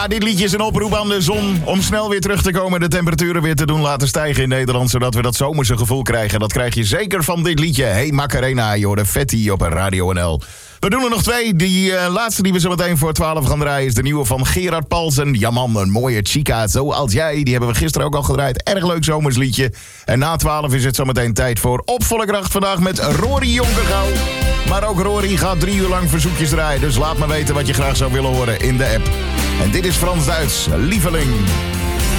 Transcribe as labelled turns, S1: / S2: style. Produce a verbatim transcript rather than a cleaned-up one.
S1: Ja, dit liedje is een oproep aan de zon om snel weer terug te komen, de temperaturen weer te doen laten stijgen in Nederland, zodat we dat zomerse gevoel krijgen. Dat krijg je zeker van dit liedje. Hey Macarena, je hoorde Fetti op Radio N L. We doen er nog twee. Die uh, laatste die we zo meteen voor twaalf gaan draaien is de nieuwe van Gerard Paulsen. Ja man, een mooie chica zoals jij. Die hebben we gisteren ook al gedraaid. Erg leuk zomersliedje. En na twaalf is het zo meteen tijd voor Op Volle Kracht vandaag met Rory Jonkergouw. Maar ook Rory gaat drie uur lang verzoekjes draaien. Dus laat me weten wat je graag zou willen horen in de app. En dit is Frans Duits, Lieveling.